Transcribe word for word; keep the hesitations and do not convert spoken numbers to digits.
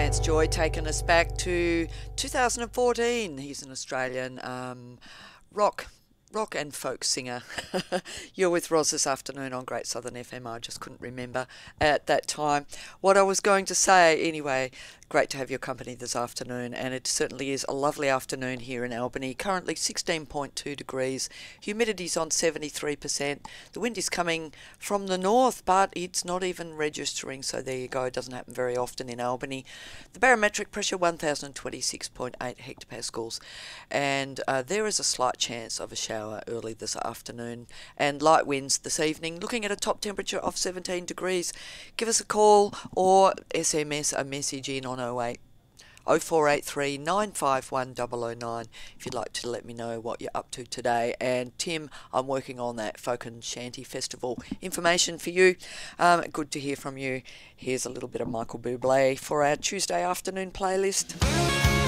Lance Joy taking us back to two thousand fourteen. He's an Australian um, rock rock and folk singer. You're with Roz this afternoon on Great Southern F M. I just couldn't remember at that time what I was going to say. Anyway, great to have your company this afternoon, and it certainly is a lovely afternoon here in Albany. Currently sixteen point two degrees, humidity's on seventy-three percent. The wind is coming from the north, but it's not even registering, so there you go. It doesn't happen very often in Albany. The barometric pressure one thousand twenty-six point eight hectopascals, and uh, there is a slight chance of a shower early this afternoon, and light winds this evening. Looking at a top temperature of seventeen degrees. Give us a call or S M S a message in on oh eight oh four eight three nine five one oh oh nine if you'd like to let me know what you're up to today. And Tim, I'm working on that Folk and Shanty Festival information for you. Um, good to hear from you. Here's a little bit of Michael Bublé for our Tuesday afternoon playlist.